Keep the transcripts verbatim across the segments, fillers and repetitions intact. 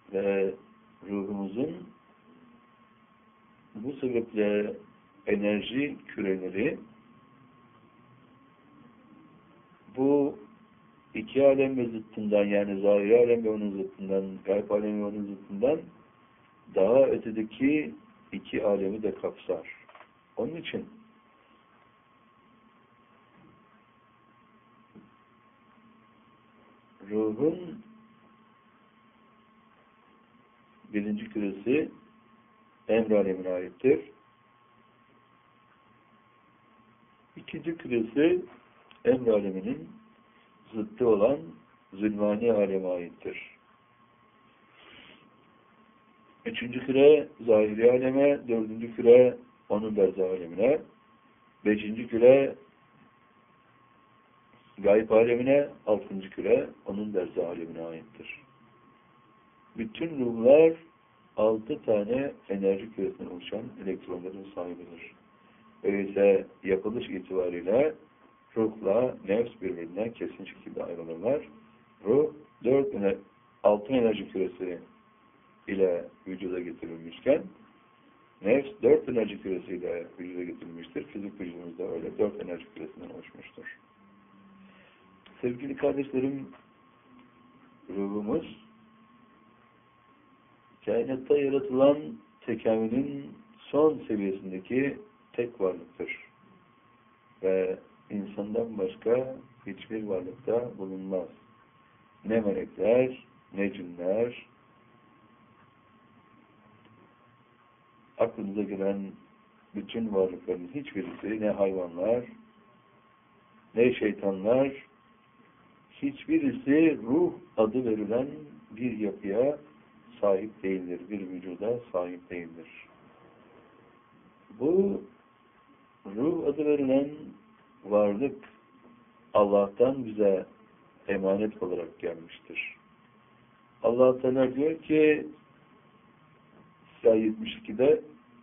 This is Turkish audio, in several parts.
ve ruhumuzun bu sebeple enerji küreleri bu iki alem ve zıttından, yani zahir alem ve onun zıttından, gayb alem ve onun zıttından daha ötedeki iki alemi de kapsar. Onun için ruhun birinci küresi emr alemine aittir. İkinci küresi emr aleminin zıttı olan zulmani aleme aittir. Üçüncü küre zahiri aleme, dördüncü küre onun berzah alemine, beşinci küre gayb alemine, altıncı küre onun berzah alemine aittir. Bütün ruhlar altı tane enerji küresinden oluşan elektronların sahibidir. Öyleyse yapılış itibariyle ruhla nefs birbirinden kesin şekilde ayrılırlar. Ruh dört ener altı enerji küresi ile vücuda getirilmişken nefs dört enerji küresiyle vücuda getirilmiştir. Fizik vücudumuz da öyle dört enerji küresinden oluşmuştur. Sevgili kardeşlerim, ruhumuz kainatta yaratılan tekamülün son seviyesindeki tek varlıktır. Ve insandan başka hiçbir varlıkta bulunmaz. Ne melekler, ne cinler, aklınıza gelen bütün varlıkların hiçbirisi, ne hayvanlar, ne şeytanlar, hiçbirisi ruh adı verilen bir yapıya sahip değildir, bir vücuda sahip değildir. Bu ruh adı verilen varlık Allah'tan bize emanet olarak gelmiştir. Allah Teala diyor ki İsra yetmiş ikide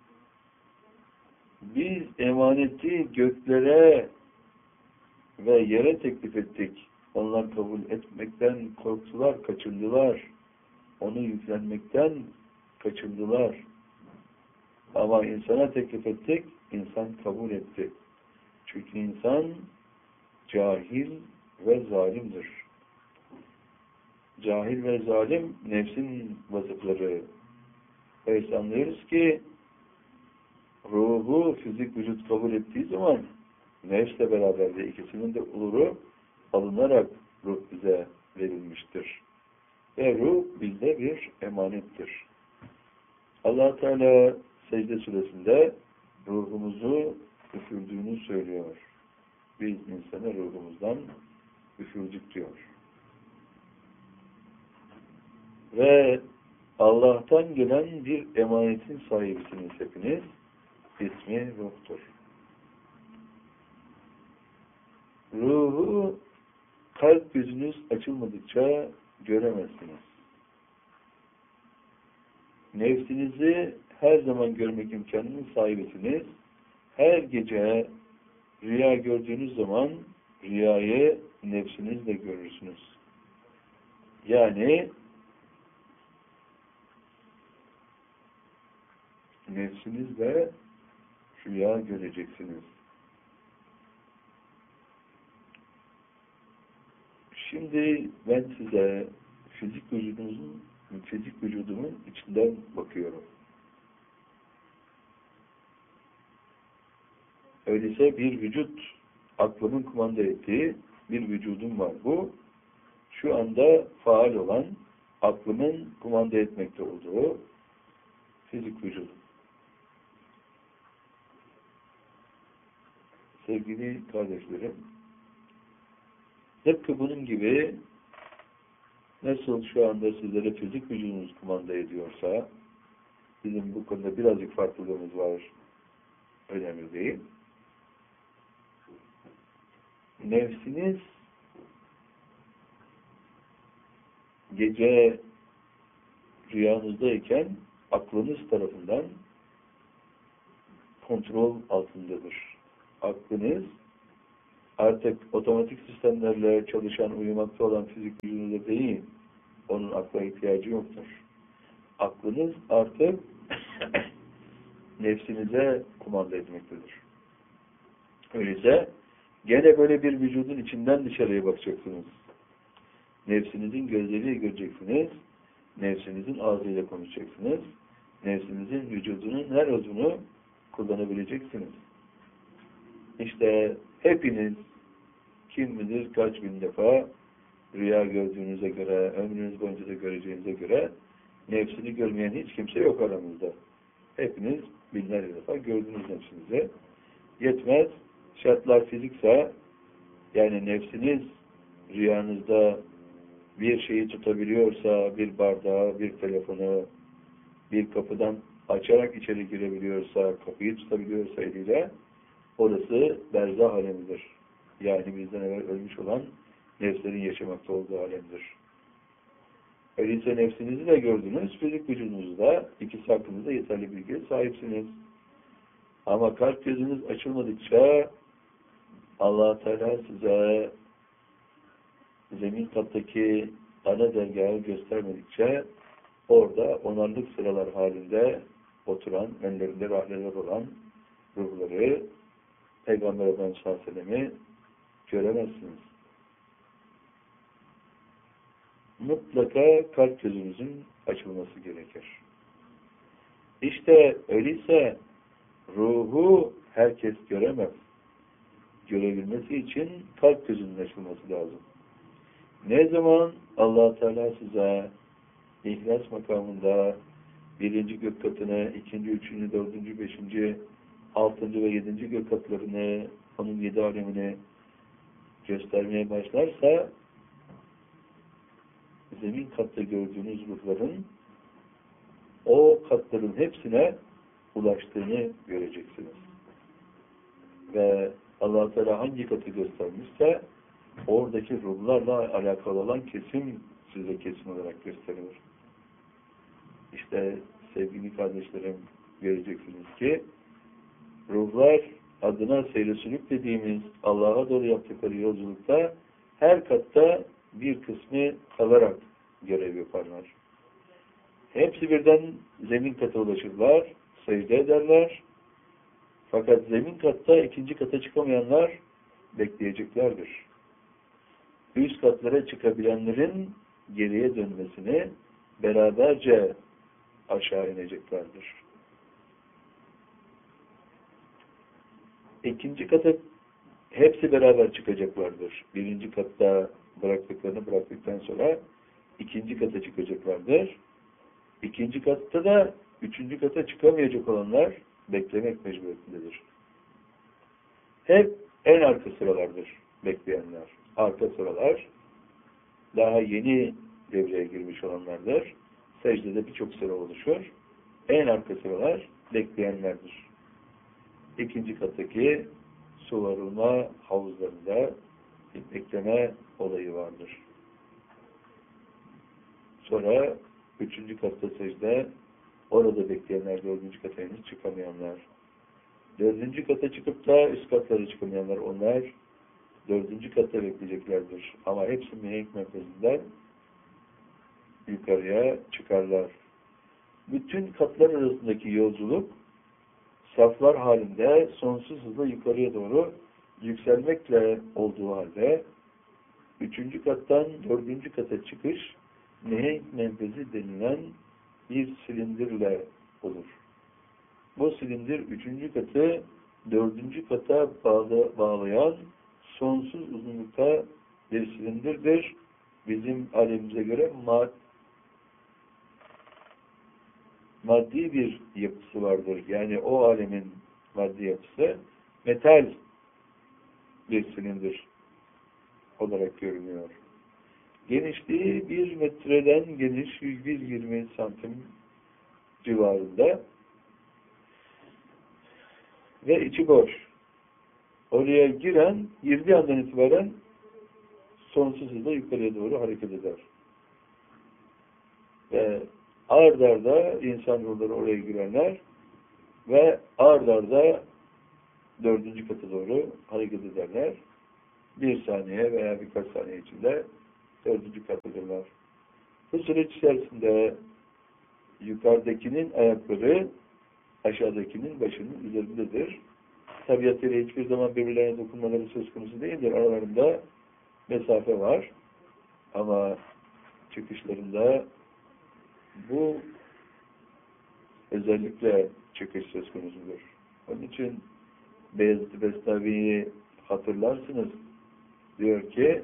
biz emaneti göklere ve yere teklif ettik. Onlar kabul etmekten korktular, kaçındılar. Onu yüklenmekten kaçındılar. Ama insana teklif ettik, insan kabul etti. Çünkü insan cahil ve zalimdir. Cahil ve zalim nefsin vasıfları. Öyleyse anlıyoruz ki ruhu fizik vücut kabul ettiği zaman nefsle beraber de ikisinin de uluru alınarak ruh bize verilmiştir. Ve ruh bizde bir emanettir. Allah Teala Secde Suresinde ruhumuzu üfürdüğünü söylüyor. Biz insana ruhumuzdan üfürdük diyor. Ve Allah'tan gelen bir emanetin sahibisiniz hepiniz. İsmi ruhtur. Ruhu kalp gözünüz açılmadıkça göremezsiniz. Nefsinizi her zaman görmek imkanının sahibisiniz. Her gece rüya gördüğünüz zaman rüyayı nefsinizle görürsünüz. Yani nefsinizle rüya göreceksiniz. Şimdi ben size fizik vücudumuzun, fizik vücudumun içinden bakıyorum. Öyleyse bir vücut, aklımın kumanda ettiği bir vücudum var. Bu, şu anda faal olan, aklımın kumanda etmekte olduğu fizik vücudum. Sevgili kardeşlerim, tıpkı bunun gibi nasıl şu anda sizlere fizik vücudunuz kumanda ediyorsa, bizim bu konuda birazcık farklılığımız var, önemli değil. Nefsiniz gece rüyanızdayken aklınız tarafından kontrol altındadır. Aklınız artık otomatik sistemlerle çalışan, uyumakta olan fizik vücudunda değil, onun akla ihtiyacı yoktur. aklınız artık nefsinize kumanda etmektedir. Öyleyse gene böyle bir vücudun içinden dışarıya bakacaksınız. Nefsinizin gözleriyle göreceksiniz. Nefsinizin ağzıyla konuşacaksınız. Nefsinizin vücudunun her uzvunu kullanabileceksiniz. İşte hepiniz kim bilir kaç bin defa rüya gördüğünüze göre, ömrünüz boyunca da göreceğinize göre nefsini görmeyen hiç kimse yok aramızda. Hepiniz binlerce defa gördünüz nefsinizi. Yetmez, şartlar fizikse, yani nefsiniz rüyanızda bir şeyi tutabiliyorsa, bir bardağı, bir telefonu, bir kapıdan açarak içeri girebiliyorsa, kapıyı tutabiliyorsa eliyle, orası berzah alemidir. Yani bizden evvel ölmüş olan nefslerin yaşamakta olduğu alemdir. Öyleyse nefsinizi de gördünüz, fizik vücudunuzu da, ikisi hakkında yeterli bilgiye sahipsiniz. Ama kalp gözünüz açılmadıkça Allah Teala size zemin kattaki ana dergahı göstermedikçe orada onarlık sıralar halinde oturan, önlerinde rahleler olan ruhları Peygamber Efendimiz sallallahu aleyhi ve sellem'i göremezsiniz. Mutlaka kalp gözünüzün açılması gerekir. İşte öyleyse ruhu herkes göremez. Görebilmesi için kalp gözünün açılması lazım. Ne zaman Allah Teala size İhlas makamında birinci gök katını, ikinci, üçüncü, dördüncü, beşinci, altıncı ve yedinci gök katlarını, onun yedi alemini göstermeye başlarsa zemin katta gördüğünüz ruhların o katların hepsine ulaştığını göreceksiniz. Ve Allah Teala hangi katı göstermişse oradaki ruhlarla alakalı olan kesim size kesim olarak gösterilir. İşte sevgili kardeşlerim, göreceksiniz ki ruhlar adına seyre sülük dediğimiz Allah'a doğru yaptıkları yolculukta her katta bir kısmı kalarak görev yaparlar. Hepsi birden zemin kata ulaşırlar, secde ederler. Fakat zemin katta ikinci kata çıkamayanlar bekleyeceklerdir. Üst katlara çıkabilenlerin geriye dönmesini beraberce aşağı ineceklerdir. İkinci kata hepsi beraber çıkacaklardır. Birinci katta bıraktıklarını bıraktıktan sonra ikinci kata çıkacaklardır. İkinci katta da üçüncü kata çıkamayacak olanlar beklemek mecburiyetindedir. Hep en arka sıralardır bekleyenler. Arka sıralar daha yeni devreye girmiş olanlardır. Secdede birçok sıra oluşur. En arka sıralar bekleyenlerdir. İkinci kattaki su varılma havuzlarında bir bekleme olayı vardır. Sonra üçüncü katta secde, orada bekleyenler, dördüncü kata henüz çıkamayanlar. Dördüncü kata çıkıp da üst katlara çıkamayanlar, onlar dördüncü katta bekleyeceklerdir. Ama hepsi mihenk merkezinden yukarıya çıkarlar. Bütün katlar arasındaki yolculuk saflar halinde sonsuz hızla yukarıya doğru yükselmekle olduğu halde üçüncü kattan dördüncü kata çıkış mihenk menfezi denilen bir silindirle olur. Bu silindir üçüncü katı dördüncü kata bağlı, bağlayan sonsuz uzunlukta bir silindirdir. Bizim alemimize göre mad maddi bir yapısı vardır. Yani o alemin maddi yapısı metal bir silindir olarak görünüyor. Genişliği bir metreden geniş yüz yirmi santim civarında ve içi boş. Oraya giren girdiği andan itibaren sonsuz hızla yukarıya doğru hareket eder. Ve ard arda insan ruhları oraya girenler ve ard arda dördüncü kata doğru hareket ederler. Bir saniye veya birkaç saniye içinde dördüncü katadırlar. Bu süreç içerisinde yukarıdakinin ayakları aşağıdakinin başının üzerindedir. Tabiatıyla hiçbir zaman birbirlerine dokunmaları söz konusu değildir. Aralarında mesafe var. Ama çıkışlarında bu özellikle çıkış söz konusudur. Onun için Beyazıt-ı Bestavi'yi hatırlarsınız. Diyor ki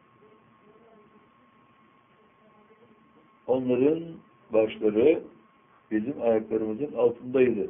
onların başları bizim ayaklarımızın altındaydı.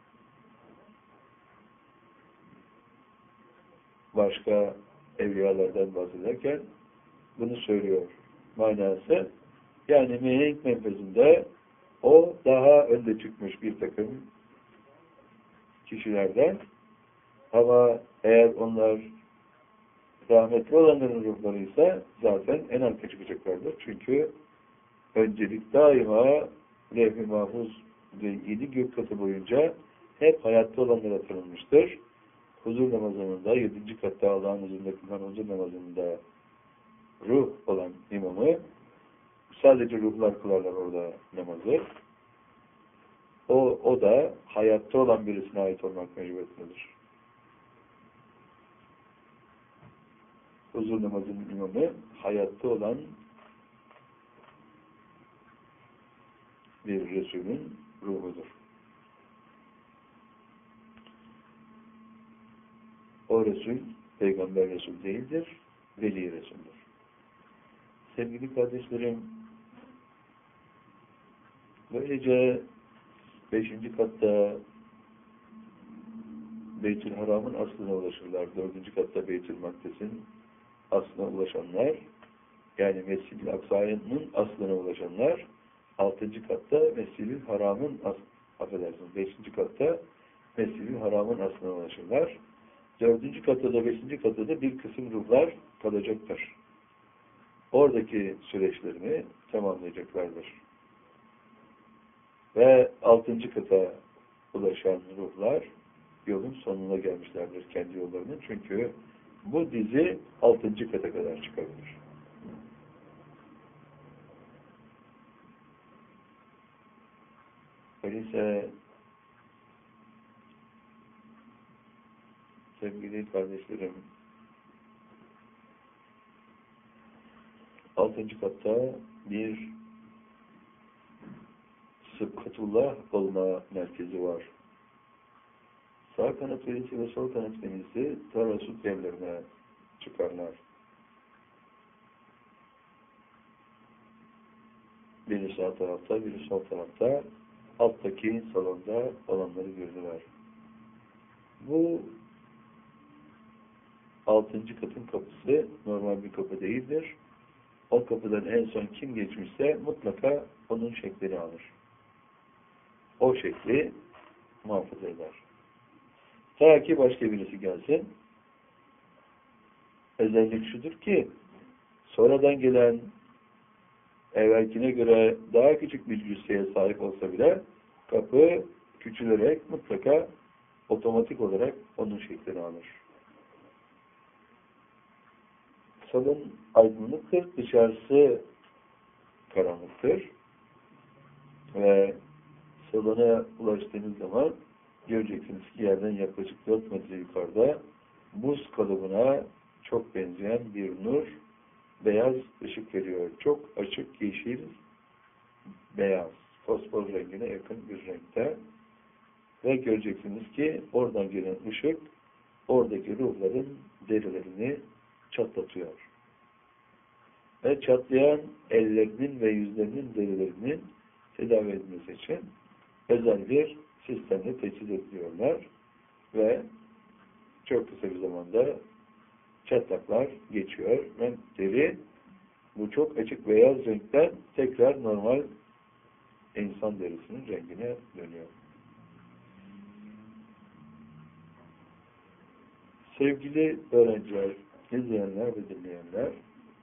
Başka evliyalardan bahsederken bunu söylüyor. Manası yani mihenk menfezinde o daha önde çıkmış bir takım kişilerden ama eğer onlar rahmetli olanların ruhlarıysa zaten en arka çıkacaklardır. Çünkü öncelik daima levh-i mahfuz ve yedi gök katı boyunca hep hayatta olanlara tanınmıştır. Huzur namazında, yedinci katta Allah'ın huzurunda kılınan huzur namazında ruh olan imamı, sadece ruhlar kılarlar orada namazı. O, o da hayatta olan birisine ait olmak mecburiyetindedir. Huzur namazının imamı, hayatta olan bir Resulün ruhudur. O Resul, Peygamber Resul değildir, Veli Resul'dür. Sevgili kardeşlerim, böylece beşinci katta Beytül Haram'ın aslına ulaşırlar. Dördüncü katta Beytül Makdes'in aslına ulaşanlar, yani Mescid-i Aksa'nın aslına ulaşanlar, altıncı katta Mescid-i Haram'ın affedersiniz, beşinci katta Mescid-i Haram'ın aslına ulaşırlar. Dördüncü katta da beşinci katta da bir kısım ruhlar kalacaktır. Oradaki süreçlerini tamamlayacaklardır. Ve altıncı kata ulaşan ruhlar yolun sonuna gelmişlerdir kendi yollarının. Çünkü bu dizi altıncı kata kadar çıkabilir. Öyleyse sevgili kardeşlerim, altıncı katta bir Sıbkatullah olma merkezi var. Sağ kanat velisi ve sol kanat velisi Tarasut devlerine çıkarlar. Biri sağ tarafta, biri sol tarafta, alttaki salonda olanları gördüler. Bu altıncı katın kapısı normal bir kapı değildir. O kapıdan en son kim geçmişse mutlaka onun şeklini alır. O şekli muhafaza eder. Ta ki başka birisi gelsin. Özellik şudur ki sonradan gelen evvelkine göre daha küçük bir cüsseye sahip olsa bile kapı küçülerek mutlaka otomatik olarak onun şeklini alır. Salon aydınlıktır, dışarısı karanlıktır ve salona ulaştığınız zaman göreceksiniz ki yerden yaklaşık dört metre yukarıda buz kalıbına çok benzeyen bir nur beyaz ışık veriyor. Çok açık yeşil beyaz, fosfor rengine yakın bir renkte ve göreceksiniz ki oradan gelen ışık oradaki ruhların derilerini çatlatıyor. Ve çatlayan ellerinin ve yüzlerinin derilerinin tedavi edilmesi için özel bir sistemle teçhiz ediliyorlar ve çok kısa bir zamanda çatlaklar geçiyor ve deri bu çok açık beyaz renkten tekrar normal insan derisinin rengine dönüyor. Sevgili öğrenciler, izleyenler ve dinleyenler,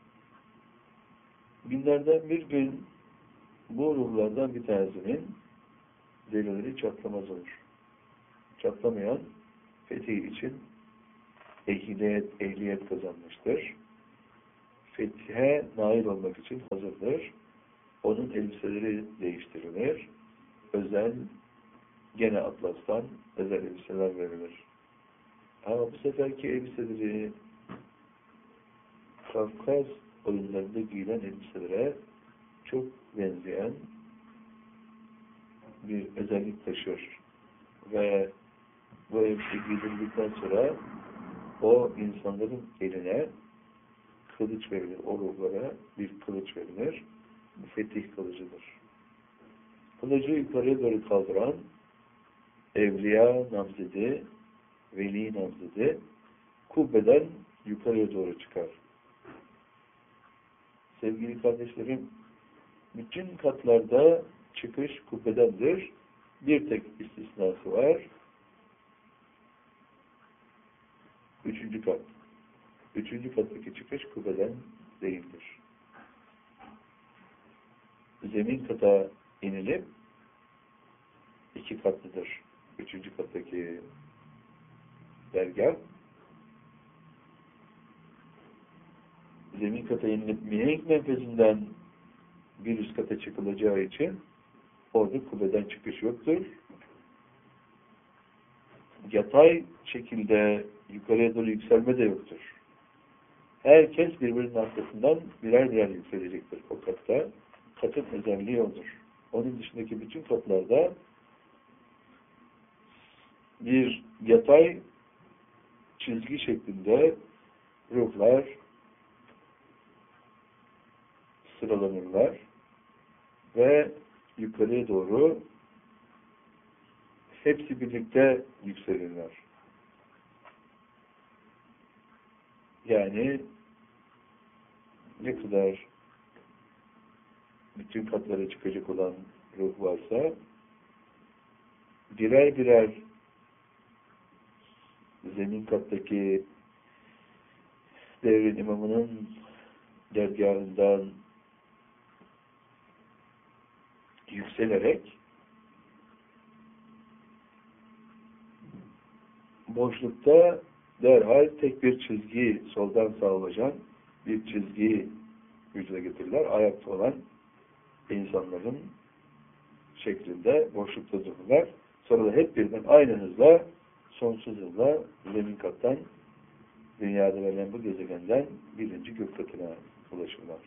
günlerden bir gün bu ruhlardan bir tanesinin derileri çatlamaz olur. Çatlamayan fethi için ehliyet, ehliyet kazanmıştır. Fethiye nail olmak için hazırdır. Onun elbiseleri değiştirilir. gene Atlas'tan özel elbiseler verilir. Ama bu seferki elbiseleri Kafkas oyunlarında giyilen elbiselere çok benzeyen bir özellik taşır. Ve bu elbise giydildikten sonra o insanların eline kılıç verilir. O ruhlara bir kılıç verilir. Bu fetih kılıcıdır. Kılıcı yukarıya doğru kaldıran evliya namzedi, veli namzedi kubbeden yukarıya doğru çıkar. Sevgili kardeşlerim, bütün katlarda çıkış kubbedendir. Bir tek istisnası var. Üçüncü kat. Üçüncü kattaki çıkış kubbeden değildir. Zemin kata inilip iki katlıdır. Üçüncü kattaki dergah. Zemin kata inilip mihenk menfezinden bir üst kata çıkılacağı için orada kubbeden çıkış yoktur. Yatay şekilde yukarıya doğru yükselme de yoktur. Herkes birbirinin arkasından birer birer yükselecektir o katta. Katın özelliği odur. Onun dışındaki bütün katlarda bir yatay çizgi şeklinde ruhlar sıralanırlar ve yukarıya doğru hepsi birlikte yükselirler. Yani ne kadar bütün katlara çıkacak olan ruh varsa birer birer zemin kattaki devrin imamının dergahından yükselerek boşlukta derhal tek bir çizgi soldan sağa ulaşan bir çizgi vücuda getirirler. Ayakta olan insanların şeklinde boşlukta dururlar. Sonra da hep birden aynı hızla, sonsuz hızla zemin kattan, dünyada verilen bu gezegenden birinci gök katına ulaşırlar.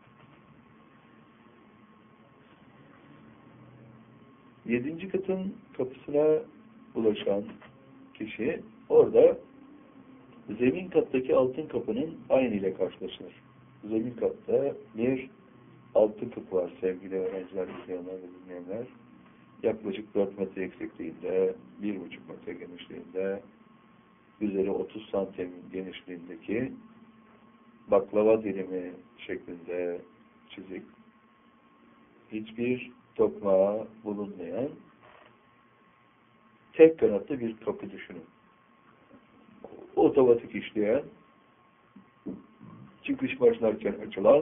Yedinci katın kapısına ulaşan kişi orada zemin kattaki altın kapının aynı ile karşılaşır. Zemin katta bir altın kapı var sevgili öğrenciler, izleyenler ve dinleyenler. Yaklaşık dört metre yüksekliğinde, bir buçuk metre genişliğinde, üzeri otuz santim genişliğindeki baklava dilimi şeklinde çizik, hiçbir tokmağı bulunmayan tek kanatlı bir kapı düşünün. Otomatik işleyen, çıkış başlarken açılan,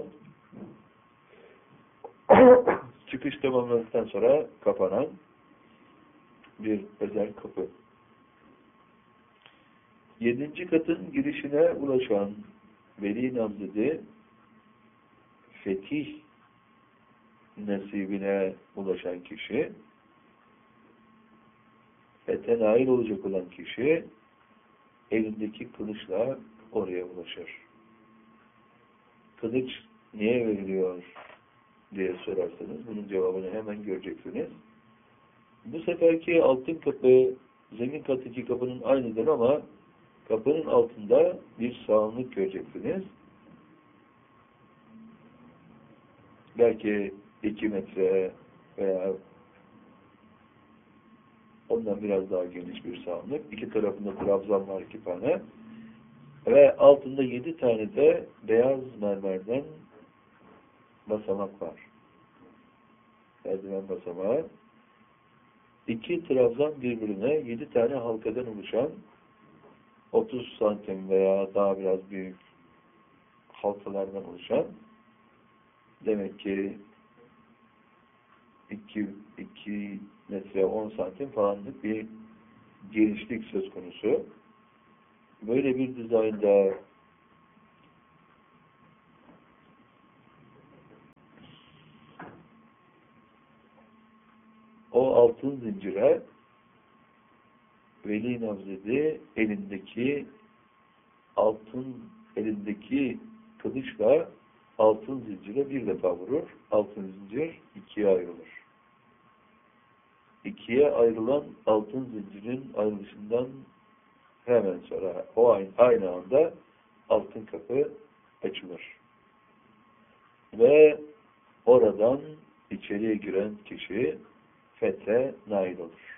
çıkış tamamlandıktan sonra kapanan bir özel kapı. Yedinci katın girişine ulaşan veli namzedi fetih nasibine ulaşan kişi, fethe nail olacak olan kişi elindeki kılıçla oraya ulaşır. Kılıç niye veriliyor diye sorarsanız bunun cevabını hemen göreceksiniz. Bu seferki altın kapı zemin kattaki kapının aynıdır ama kapının altında bir sağanlık göreceksiniz. Belki iki metre veya ondan biraz daha geniş bir sağanlık. İki tarafında trabzan var, iki tane. Ve altında yedi tane de beyaz mermerden basamak var. Merdiven basamağı. İki trabzan birbirine yedi tane halkadan oluşan otuz santim veya daha biraz büyük halkalardan oluşan, demek ki iki, iki metre on santim falanlık bir genişlik söz konusu. Böyle bir dizaynda o altın zincire Veli Navzedi elindeki altın, elindeki kılıçla altın zincire bir defa vurur. Altın zincir ikiye ayrılır. İkiye ayrılan altın zincirin ayrılışından hemen sonra o aynı, aynı anda altın kapı açılır. Ve oradan içeriye giren kişi fethe nail olur.